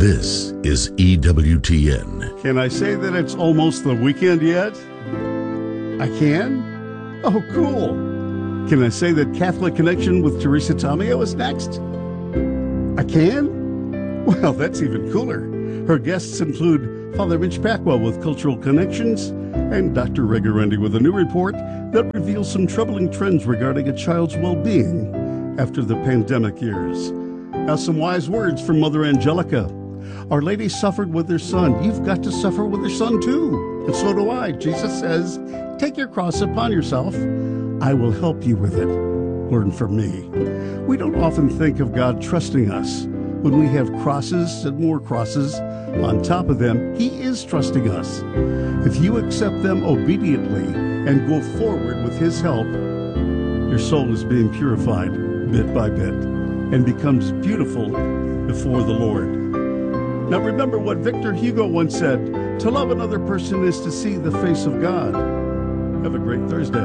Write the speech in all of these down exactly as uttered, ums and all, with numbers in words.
This is E W T N. Can I say that it's almost the weekend yet? I can? Oh, cool. Can I say that Catholic Connection with Teresa Tomeo is next? I can? Well, that's even cooler. Her guests include Father Mitch Pacwa with Cultural Connections and Doctor Regarendi with a new report that reveals some troubling trends regarding a child's well-being after the pandemic years. Now, some wise words from Mother Angelica. Our Lady suffered with her son. You've got to suffer with your son too. And so do I. Jesus says, take your cross upon yourself. I will help you with it. Learn from me. We don't often think of God trusting us. When we have crosses and more crosses on top of them, He is trusting us. If you accept them obediently and go forward with His help, your soul is being purified bit by bit and becomes beautiful before the Lord. Now remember what Victor Hugo once said, to love another person is to see the face of God. Have a great Thursday.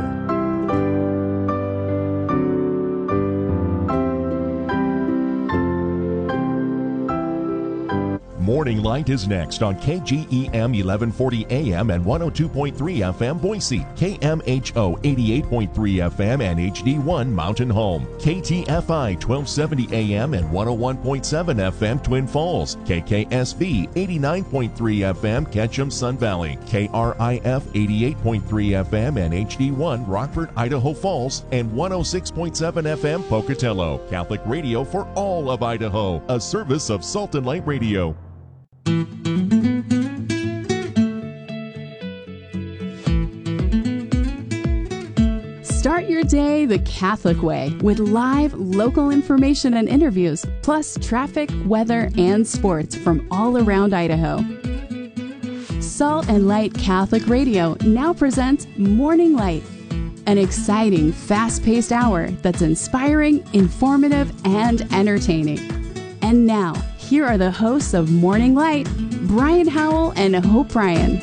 Morning Light is next on K G E M eleven forty A M and one oh two point three F M Boise, K M H O eighty-eight point three F M and H D one Mountain Home, K T F I twelve seventy A M and one oh one point seven F M Twin Falls, K K S V eighty-nine point three F M Ketchum Sun Valley, K R I F eighty-eight point three F M and H D one Rockford, Idaho Falls, and one oh six point seven F M Pocatello. Catholic radio for all of Idaho, a service of Salt and Light Radio. Start your day the Catholic way with live local information and interviews, plus traffic, weather, and sports from all around Idaho. Salt and Light Catholic Radio now presents Morning Light, an exciting, fast-paced hour that's inspiring, informative, and entertaining. And now, here are the hosts of Morning Light, Brian Howell and Hope Ryan.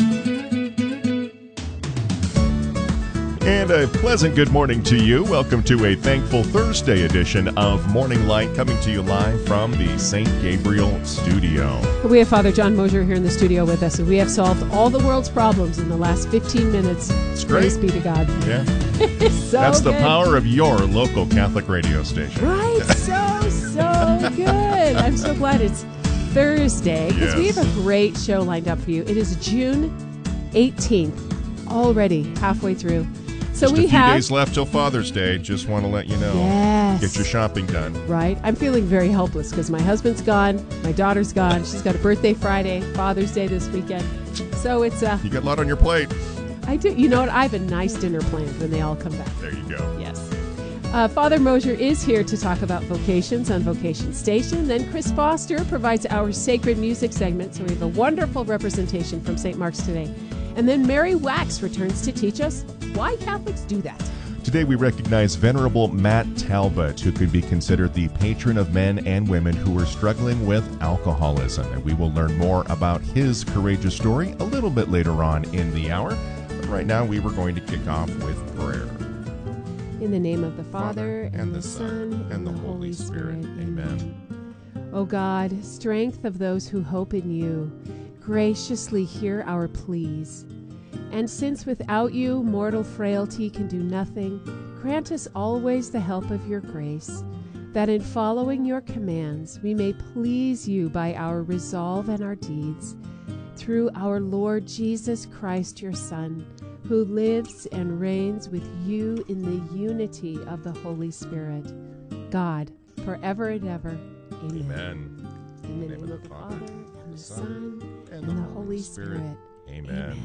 And a pleasant good morning to you. Welcome to a Thankful Thursday edition of Morning Light, coming to you live from the Saint Gabriel studio. We have Father John Mosier here in the studio with us, and we have solved all the world's problems in the last fifteen minutes. It's great. Praise be to God. Yeah. so That's the good. power of your local Catholic radio station. Right? So, so good. I'm so glad it's Thursday, because Yes. we have a great show lined up for you. It is June eighteenth, already halfway through. So Just we a few have days left till Father's Day. Just want to let you know. Yes. Get your shopping done. Right. I'm feeling very helpless because my husband's gone, my daughter's gone. She's got a birthday Friday, Father's Day this weekend. So it's uh You got a lot on your plate. I do. You know what? I have a nice dinner planned when they all come back. There you go. Yes. Uh, Father Mosier is here to talk about vocations on Vocation Station. Then Chris Foster provides our sacred music segment. So we have a wonderful representation from Saint Mark's today. And then Mary Wax returns to teach us why Catholics do that. Today we recognize Venerable Matt Talbot, who could be considered the patron of men and women who are struggling with alcoholism. And we will learn more about his courageous story a little bit later on in the hour. But right now we were going to kick off with prayer. In the name of the Father, Father, and the Son, and the Holy Spirit. Amen. O God, strength of those who hope in you, graciously hear our pleas. And since without you mortal frailty can do nothing, grant us always the help of your grace, that in following your commands we may please you by our resolve and our deeds. Through our Lord Jesus Christ, your Son, who lives and reigns with you in the unity of the Holy Spirit, God, forever and ever. Amen. Amen. In the name of the Father, and the Son, and the Holy Spirit. Amen.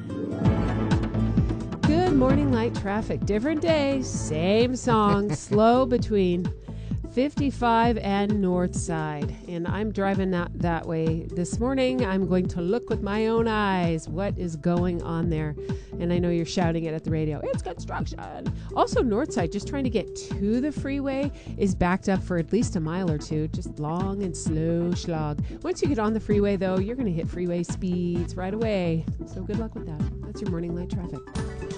Amen. Good morning, light traffic. Different day, same song, slow between fifty-five and North Side. And I'm driving that, that way this morning. I'm going to look with my own eyes what is going on there. And I know you're shouting it at the radio. It's construction. Also, North Side, just trying to get to the freeway, is backed up for at least a mile or two. Just long and slow slog. Once you get on the freeway, though, you're going to hit freeway speeds right away. So good luck with that. That's your morning light traffic.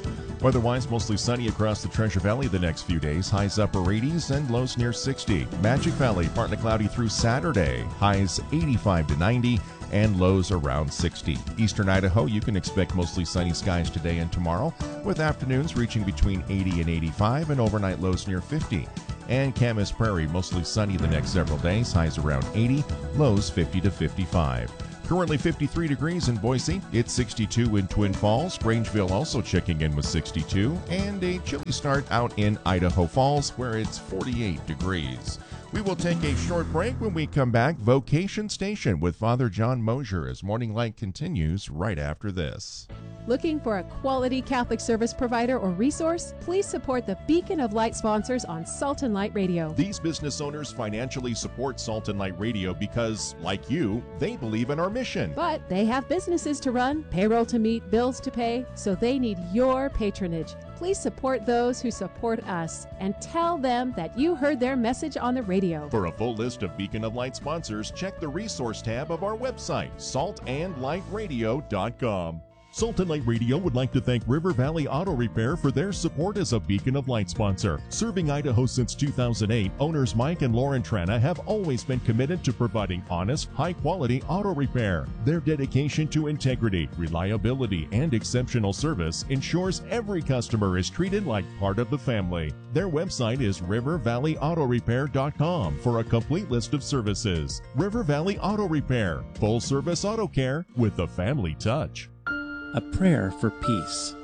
Weather-wise, mostly sunny across the Treasure Valley the next few days. Highs upper eighties and lows near sixty. Magic Valley, partly cloudy through Saturday. Highs eighty-five to ninety and lows around sixty. Eastern Idaho, you can expect mostly sunny skies today and tomorrow, with afternoons reaching between eighty and eighty-five and overnight lows near fifty. And Camas Prairie, mostly sunny the next several days. Highs around eighty, lows fifty to fifty-five. Currently fifty-three degrees in Boise. It's sixty-two in Twin Falls. Grangeville also checking in with sixty-two. And a chilly start out in Idaho Falls, where it's forty-eight degrees. We will take a short break. When we come back, Vocation Station with Father John Mosier as Morning Light continues right after this. Looking for a quality Catholic service provider or resource? Please support the Beacon of Light sponsors on Salt and Light Radio. These business owners financially support Salt and Light Radio because, like you, they believe in our mission. But they have businesses to run, payroll to meet, bills to pay, so they need your patronage. Please support those who support us and tell them that you heard their message on the radio. For a full list of Beacon of Light sponsors, check the resource tab of our website, salt and light radio dot com. Salt and Light Radio would like to thank River Valley Auto Repair for their support as a Beacon of Light sponsor. Serving Idaho since two thousand eight, owners Mike and Lauren Trana have always been committed to providing honest, high-quality auto repair. Their dedication to integrity, reliability, and exceptional service ensures every customer is treated like part of the family. Their website is river valley auto repair dot com for a complete list of services. River Valley Auto Repair, full-service auto care with the family touch. A prayer for peace.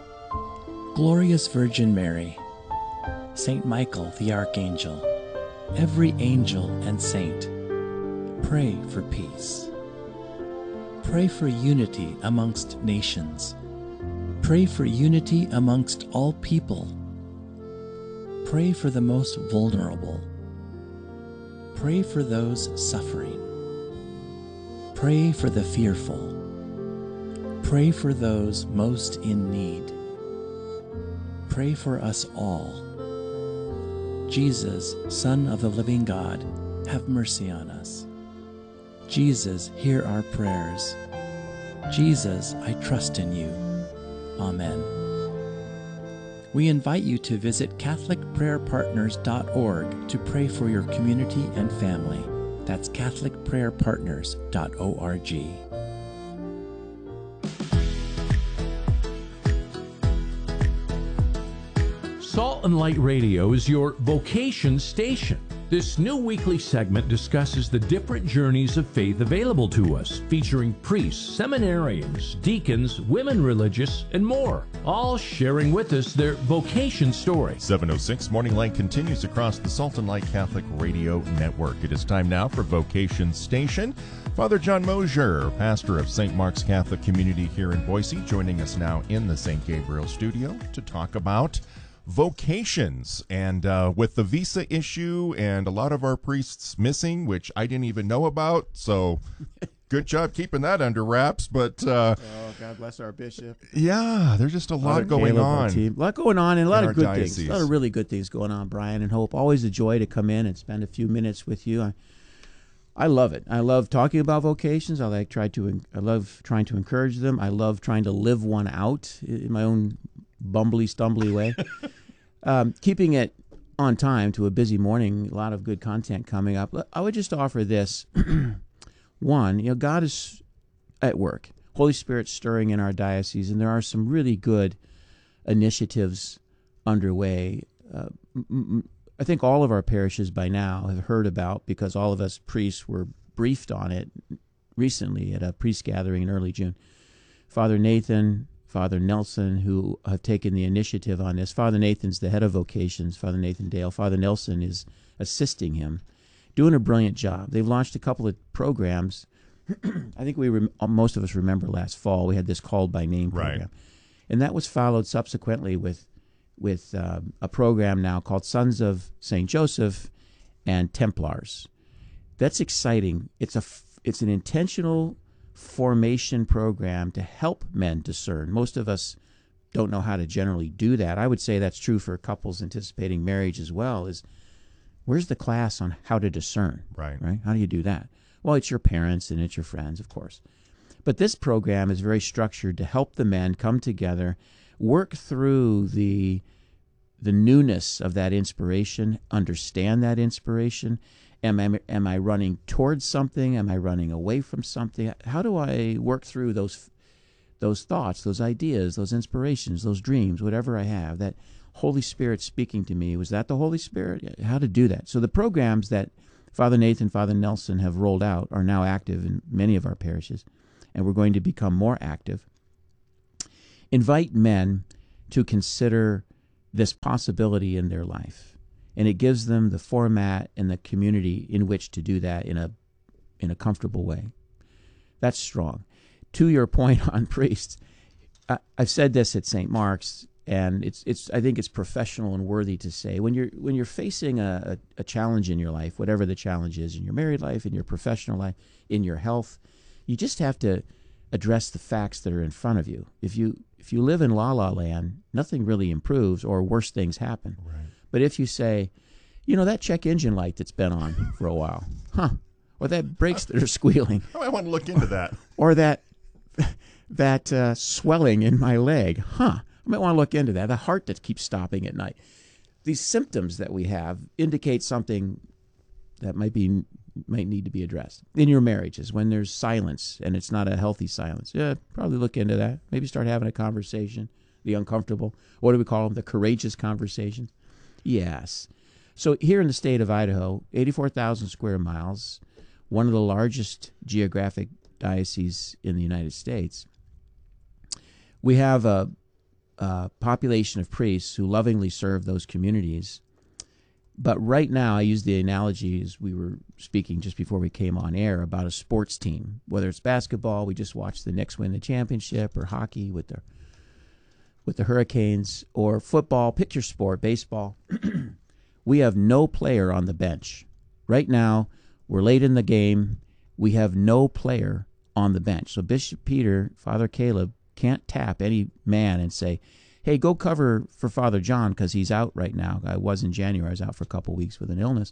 Glorious Virgin Mary, Saint Michael the Archangel, every angel and saint, pray for peace. Pray for unity amongst nations. Pray for unity amongst all people. Pray for the most vulnerable. Pray for those suffering. Pray for the fearful. Pray for those most in need. Pray for us all. Jesus, Son of the living God, have mercy on us. Jesus, hear our prayers. Jesus, I trust in you. Amen. We invite you to visit catholic prayer partners dot org to pray for your community and family. That's catholic prayer partners dot org. Salt and Light Radio is your vocation station. This new weekly segment discusses the different journeys of faith available to us, featuring priests, seminarians, deacons, women religious, and more, all sharing with us their vocation story. seven oh six Morning Light continues across the Salt and Light Catholic Radio Network. It is time now for Vocation Station. Father John Mosier, pastor of Saint Mark's Catholic Community here in Boise, joining us now in the Saint Gabriel studio to talk about vocations. And uh, with the visa issue and a lot of our priests missing, which I didn't even know about, so good job keeping that under wraps. But uh, oh, God bless our bishop. Yeah, there's just a lot Father going Caleb, on. A lot going on, and a lot in of good our things. diocese. A lot of really good things going on, Brian and Hope. Always a joy to come in and spend a few minutes with you. I, I love it. I love talking about vocations. I like try to. I love trying to encourage them. I love trying to live one out in my own bumbly, stumbly way. Um, keeping it on time to a busy morning, a lot of good content coming up. I would just offer this. One, you know, God is at work. Holy Spirit's stirring in our diocese, and there are some really good initiatives underway. Uh, m- m- I think all of our parishes by now have heard about, because all of us priests were briefed on it recently at a priest gathering in early June. Father Nathan, Father Nelson, who have taken the initiative on this. Father Nathan's the head of vocations, Father Nathan Dale. Father Nelson is assisting him, doing a brilliant job. They've launched a couple of programs. I think we rem- most of us remember last fall we had this Called by Name program. Right. And that was followed subsequently with with um, a program now called Sons of Saint Joseph and Templars. That's exciting. It's a f- it's an intentional formation program to help men discern. Most of us don't know how to generally do that. I would say that's true for couples anticipating marriage as well. Is where's the class on how to discern? Right. Right? How do you do that? Well, it's your parents and it's your friends, of course. But this program is very structured to help the men come together. work through the the newness of that inspiration, understand that inspiration. Am I, am I running towards something? Am I running away from something? How do I work through those those thoughts, those ideas, those inspirations, those dreams, whatever I have, that Holy Spirit speaking to me? Was that the Holy Spirit? How to do that? So the programs that Father Nathan, Father Nelson have rolled out are now active in many of our parishes, and we're going to become more active. Invite men to consider this possibility in their life, and it gives them the format and the community in which to do that in a in a comfortable way. That's strong. To your point on priests, I, I've said this at Saint Mark's, and it's it's I think it's professional and worthy to say, when you're when you're facing a, a, a challenge in your life, whatever the challenge is, in your married life, in your professional life, in your health, you just have to address the facts that are in front of you. If you if you live in la la land, nothing really improves, or worse things happen. Right. But if you say, you know, that check engine light that's been on for a while, huh? Or that brakes that are squealing. Oh, I want to look into that. Or that that uh, swelling in my leg, huh? I might want to look into that. The heart that keeps stopping at night. These symptoms that we have indicate something that might be might need to be addressed. In your marriages, when there's silence and it's not a healthy silence, yeah, probably look into that. Maybe start having a conversation. The uncomfortable, what do we call them? The courageous conversations. Yes. So here in the state of Idaho, eighty-four thousand square miles, one of the largest geographic dioceses in the United States, we have a, a population of priests who lovingly serve those communities. But right now, I use the analogy as we were speaking just before we came on air about a sports team. Whether it's basketball, we just watched the Knicks win the championship, or hockey with the with the Hurricanes, or football, picture sport, baseball. We have no player on the bench. Right now, we're late in the game. We have no player on the bench. So Bishop Peter, Father Caleb, can't tap any man and say, hey, go cover for Father John because he's out right now. I was in January. I was out for a couple of weeks with an illness.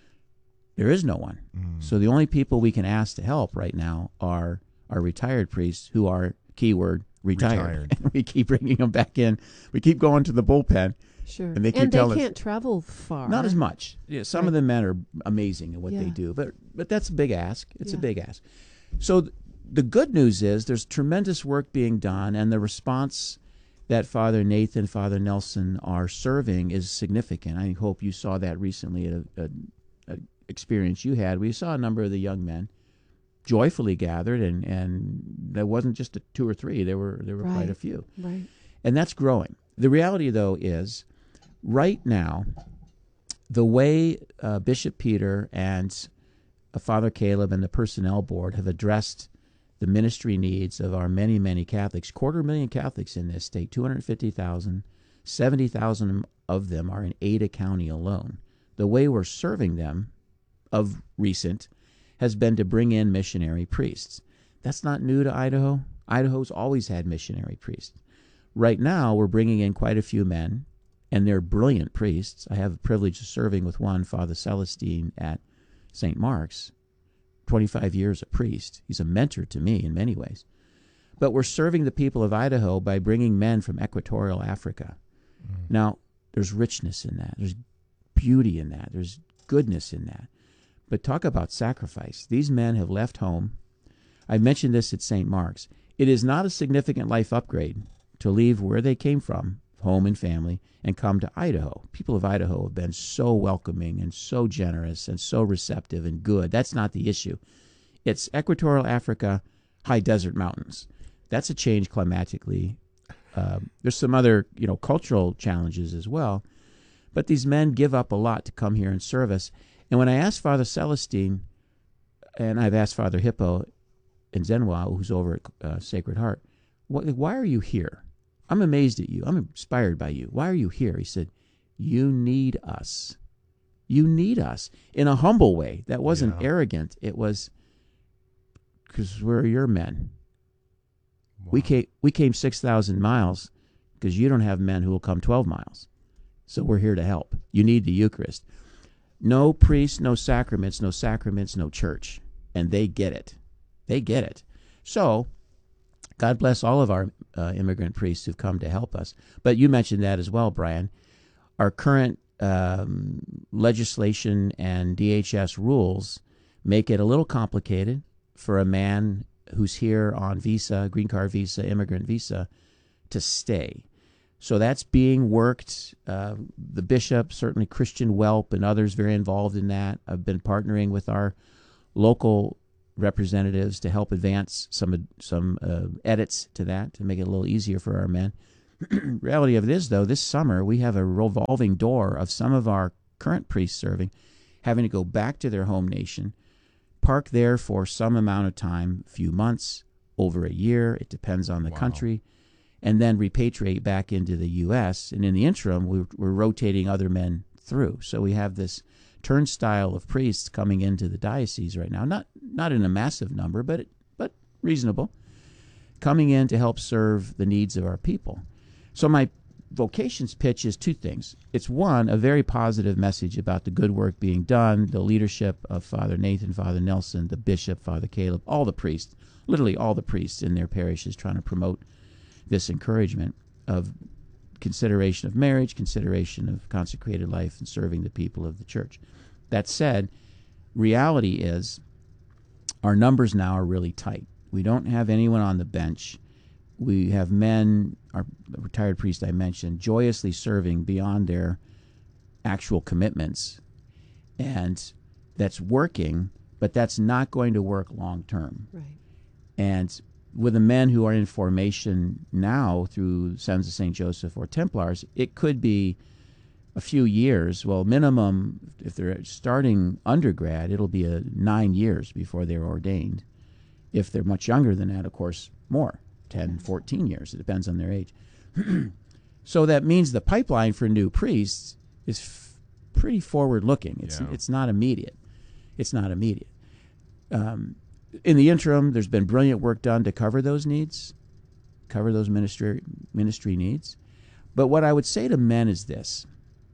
There is no one. Mm. So the only people we can ask to help right now are our retired priests, who are, keyword, retired. retired. And we keep bringing them back in. We keep going to the bullpen. Sure. And they, keep and they telling can't us, travel far. Not as much. Yeah, some right. of the men are amazing at what yeah. they do, but but that's a big ask. It's yeah. a big ask. So th- the good news is there's tremendous work being done, and the response that Father Nathan, Father Nelson are serving is significant. I hope you saw that recently at a, a, a experience you had. We saw a number of the young men joyfully gathered, and, and there wasn't just a two or three. There were there were right. quite a few. Right. And that's growing. The reality, though, is right now, the way uh, Bishop Peter and uh, Father Caleb and the personnel board have addressed the ministry needs of our many, many Catholics, quarter million Catholics in this state, two hundred fifty thousand, seventy thousand of them are in Ada County alone. The way we're serving them of recent has been to bring in missionary priests. That's not new to Idaho. Idaho's always had missionary priests. Right now, we're bringing in quite a few men, and they're brilliant priests. I have the privilege of serving with one, Father Celestine, at Saint Mark's. twenty-five years a priest. He's a mentor to me in many ways. But we're serving the people of Idaho by bringing men from equatorial Africa. Mm. Now, there's richness in that. There's beauty in that. There's goodness in that. But talk about sacrifice. These men have left home. I mentioned this at Saint Mark's. It is not a significant life upgrade to leave where they came from, home and family, and come to Idaho. People of Idaho have been so welcoming and so generous and so receptive and good. That's not the issue. It's equatorial Africa, high desert mountains. That's a change climatically. Uh, there's some other, you know, cultural challenges as well. But these men give up a lot to come here and serve us. And when I asked Father Celestine, and I've asked Father Hippo in Zenwa, who's over at uh, Sacred Heart, why are you here? I'm amazed at you. I'm inspired by you. Why are you here? He said, you need us. You need us. In a humble way. That wasn't yeah. arrogant. It was because we're your men. Wow. We came, we came six thousand miles because you don't have men who will come twelve miles. So we're here to help. You need the Eucharist. No priest, no sacraments, no sacraments, no church. And they get it. They get it. So God bless all of our uh, immigrant priests who've come to help us. But you mentioned that as well, Brian. Our current um, legislation and D H S rules make it a little complicated for a man who's here on visa, green card visa, immigrant visa, to stay. So that's being worked. Uh, the bishop, certainly Christian Welp and others very involved in that. I've been partnering with our local representatives to help advance some some uh, edits to that to make it a little easier for our men. Reality of it is, though, this summer we have a revolving door of some of our current priests serving having to go back to their home nation, park there for some amount of time, a few months, over a year, it depends on the Wow. country, and then repatriate back into the U S. And in the interim, we're, we're rotating other men through. So we have this turnstile of priests coming into the diocese right now, not not in a massive number, but but reasonable, coming in to help serve the needs of our people. So my vocations pitch is two things. It's one, a very positive message about the good work being done, the leadership of Father Nathan, Father Nelson, the bishop, Father Caleb, all the priests, literally all the priests in their parishes trying to promote this encouragement of consideration of marriage, consideration of consecrated life, and serving the people of the church. That said, reality is our numbers now are really tight. We don't have anyone on the bench. We have men, our retired priest I mentioned, joyously serving beyond their actual commitments. And that's working, but that's not going to work long term. Right. And with the men who are in formation now through Sons of Saint Joseph or Templars, it could be a few years. Well, minimum, if they're starting undergrad, it'll be a nine years before they're ordained. If they're much younger than that, of course, more, ten, fourteen years. It depends on their age. So that means the pipeline for new priests is f- pretty forward-looking. It's Yeah. it's not immediate. It's not immediate. Um, in the interim, there's been brilliant work done to cover those needs, cover those ministry ministry needs. But what I would say to men is this: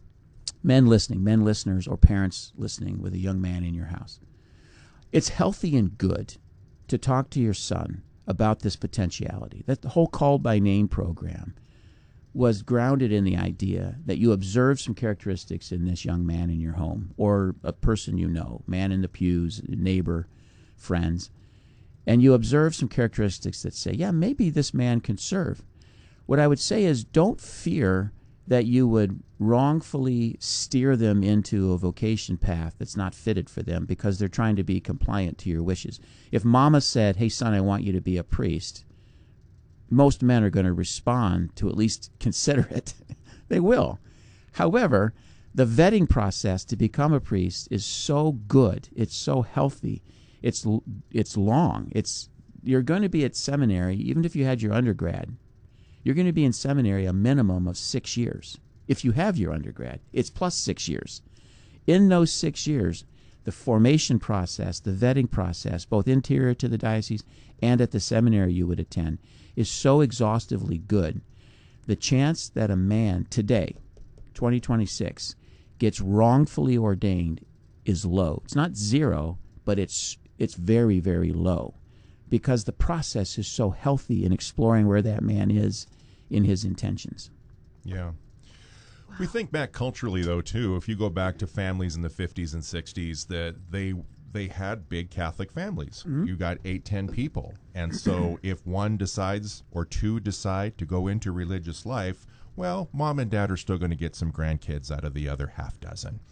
men listening, men listeners, or parents listening with a young man in your house, it's healthy and good to talk to your son about this potentiality. That the whole Called by Name program was grounded in the idea that you observe some characteristics in this young man in your home or a person you know, man in the pews, neighbor, friends, and you observe some characteristics that say, yeah, maybe this man can serve. What I would say is don't fear that you would wrongfully steer them into a vocation path that's not fitted for them because they're trying to be compliant to your wishes. If mama said, hey, son, I want you to be a priest, most men are going to respond to at least consider it. They will. However, the vetting process to become a priest is so good. It's so healthy. It's it's long. It's you're going to be at seminary, even if you had your undergrad. You're going to be in seminary a minimum of six years. If you have your undergrad, it's plus six years. In those six years, the formation process, the vetting process, both interior to the diocese and at the seminary you would attend, is so exhaustively good. The chance that a man today, twenty twenty-six, gets wrongfully ordained is low. It's not zero, but it's it's very, very low because the process is so healthy in exploring where that man is in his intentions. Yeah. We think back culturally, though, too. If you go back to families in the fifties and sixties, that they they had big Catholic families. Mm-hmm. You got eight, ten people. And so if one decides or two decide to go into religious life, well, mom and dad are still going to get some grandkids out of the other half dozen.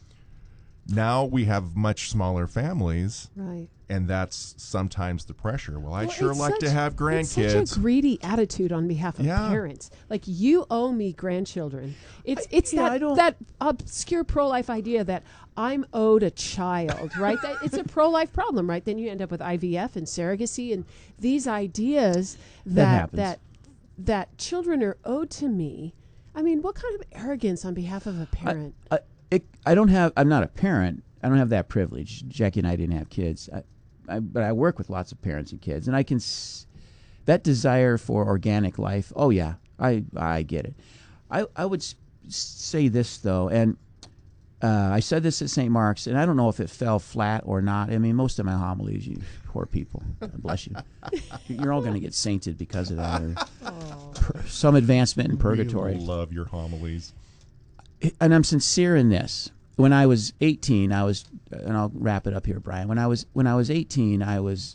Now we have much smaller families. Right. And that's sometimes the pressure. Well, I'd Well, sure it's like such- to have grandkids. It's such a greedy attitude on behalf of Yeah. parents. Like, you owe me grandchildren. It's it's yeah, I that don't- that obscure pro-life idea that I'm owed a child, right? That, it's a pro-life problem, right? Then you end up with I V F and surrogacy and these ideas That that happens. that that children are owed to me. I mean, what kind of arrogance on behalf of a parent? I, it, I don't have. I'm not a parent. I don't have that privilege. Jackie and I didn't have kids, I, I, but I work with lots of parents and kids, and I can s- that desire for organic life. Oh yeah, I I get it. I I would s- say this though, and Uh, I said this at Saint Mark's, and I don't know if it fell flat or not. I mean, most of my homilies, you poor people, God bless you. You're all going to get sainted because of that, or per, some advancement in purgatory. We love your homilies. And I'm sincere in this. When I was eighteen, I was, and I'll wrap it up here, Brian. When I was when I was eighteen, I was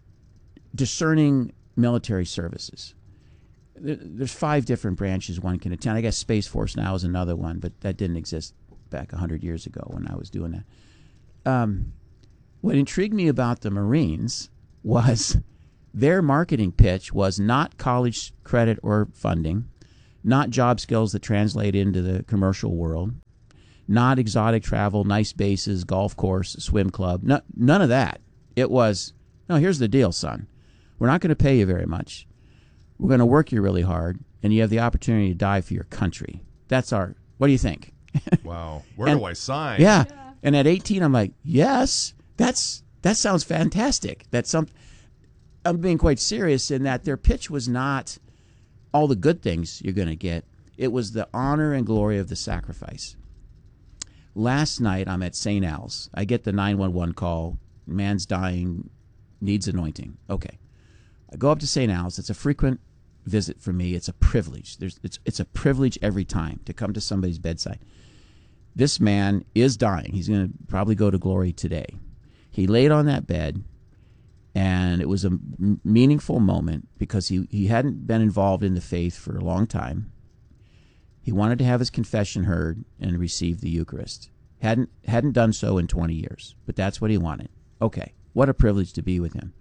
discerning military services. There's five different branches one can attend. I guess Space Force now is another one, but that didn't exist back one hundred years ago when I was doing that. Um, what intrigued me about the Marines was their marketing pitch was not college credit or funding, not job skills that translate into the commercial world, not exotic travel, nice bases, golf course, swim club, no, none of that. It was, no, here's the deal, son. We're not going to pay you very much. We're going to work you really hard, and you have the opportunity to die for your country. That's our, what do you think? Wow. Where and, do I sign? Yeah. yeah. And at eighteen, I'm like, yes, that's that sounds fantastic. That's some, I'm being quite serious in that their pitch was not all the good things you're going to get. It was the honor and glory of the sacrifice. Last night, I'm at Saint Al's. I get the nine one one call. Man's dying, needs anointing. Okay. I go up to Saint Al's. It's a frequent visit for me. It's a privilege. There's, it's, it's a privilege every time to come to somebody's bedside. This man is dying. He's going to probably go to glory today. He laid on that bed, and it was a m- meaningful moment because he, he hadn't been involved in the faith for a long time. He wanted to have his confession heard and receive the Eucharist. Hadn't hadn't done so in twenty years, but that's what he wanted. Okay, what a privilege to be with him.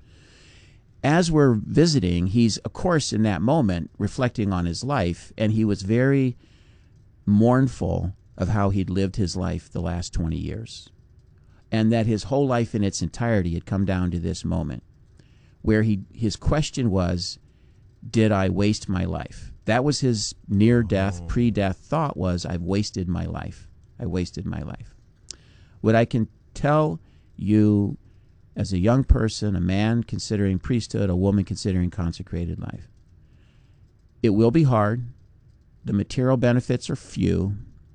As we're visiting, he's, of course, in that moment, reflecting on his life, and he was very mournful of how he'd lived his life the last twenty years, and that his whole life in its entirety had come down to this moment, where he his question was, did I waste my life? That was his near-death, pre-death thought was, I've wasted my life. I wasted my life. What I can tell you as a young person, a man considering priesthood, a woman considering consecrated life, it will be hard. The material benefits are few.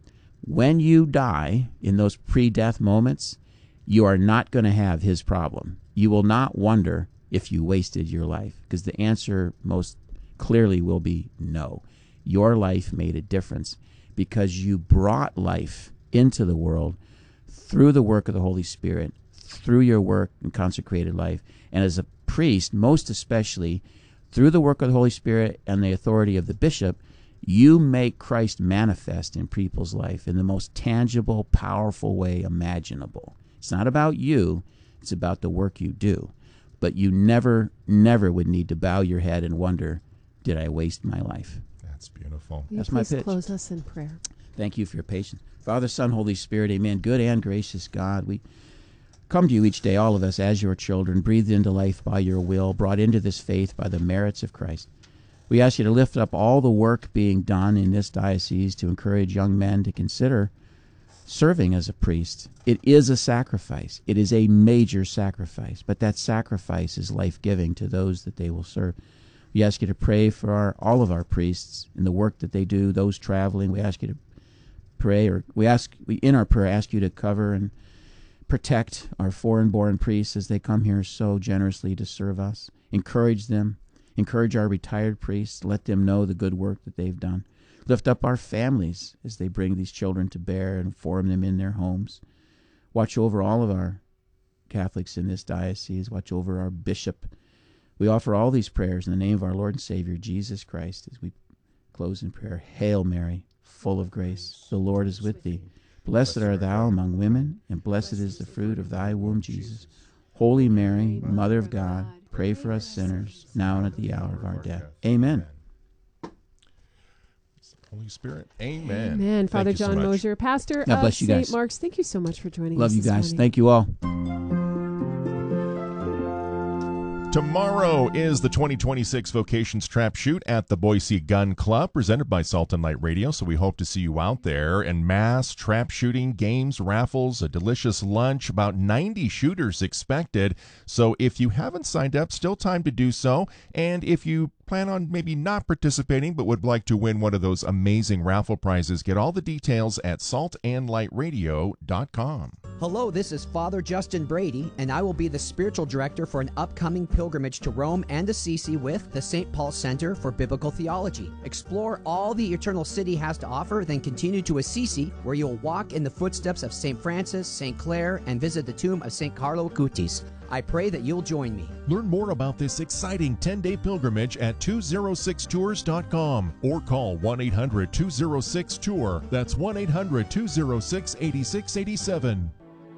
When you die in those pre-death moments, you are not going to have his problem. You will not wonder if you wasted your life, because the answer most clearly will be no. Your life made a difference because you brought life into the world through the work of the Holy Spirit, through your work in consecrated life, and as a priest, most especially through the work of the Holy Spirit and the authority of the bishop, you make Christ manifest in people's life in the most tangible, powerful way imaginable. It's not about you, it's about the work you do. But you never, never would need to bow your head and wonder, did I waste my life? That's beautiful. Will That's you my please pitch. Close us in prayer. Thank you for your patience. Father, Son, Holy Spirit, amen. Good and gracious God, we come to you each day, all of us, as your children, breathed into life by your will, brought into this faith by the merits of Christ. We ask you to lift up all the work being done in this diocese to encourage young men to consider serving as a priest. It is a sacrifice. It is a major sacrifice, but that sacrifice is life-giving to those that they will serve. We ask you to pray for our, all of our priests and the work that they do, those traveling. We ask you to pray, or we ask, we in our prayer ask you to cover and protect our foreign-born priests as they come here so generously to serve us. Encourage them. Encourage our retired priests. Let them know the good work that they've done. Lift up our families as they bring these children to bear and form them in their homes. Watch over all of our Catholics in this diocese. Watch over our bishop. We offer all these prayers in the name of our Lord and Savior, Jesus Christ, as we close in prayer. Hail Mary, full of grace, the Lord is with thee. Blessed art thou among women, and blessed is the fruit of thy womb, Jesus. Holy Mary, Mother of God, pray for us sinners, now and at the hour of our death. Amen. Holy Spirit. Amen. Amen. Father Thank you so John much. Mosier, pastor God of bless you Saint guys. Mark's. Thank you so much for joining Love us you this guys. morning. Thank you all. Tomorrow is the twenty twenty-six Vocations Trap Shoot at the Boise Gun Club, presented by Salt and Light Radio, so we hope to see you out there. And mass trap shooting, games, raffles, a delicious lunch, about ninety shooters expected. So if you haven't signed up, still time to do so. And if you plan on maybe not participating but would like to win one of those amazing raffle prizes, get all the details at salt and light radio dot com. Hello, this is Father Justin Brady, and I will be the spiritual director for an upcoming pilgrimage to Rome and Assisi with the Saint Paul Center for Biblical Theology. Explore all the Eternal City has to offer, then continue to Assisi, where you'll walk in the footsteps of Saint Francis, Saint Clare, and visit the tomb of Saint Carlo Acutis. I pray that you'll join me. Learn more about this exciting ten-day pilgrimage at two oh six tours dot com or call one eight hundred two oh six tour. That's one eight hundred two oh six eight six eight seven.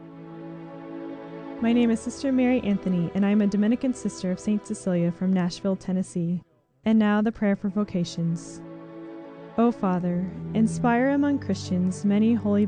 My name is Sister Mary Anthony, and I am a Dominican sister of Saint Cecilia from Nashville, Tennessee. And now the prayer for vocations. O Father, inspire among Christians many holy